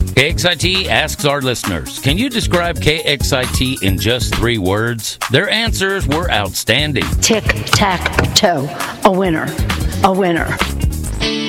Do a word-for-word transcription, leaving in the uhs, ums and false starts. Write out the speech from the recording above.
K X I T asks our listeners, can you describe K X I T in just three words? Their answers were outstanding. Tic-tac-toe. A winner. A winner.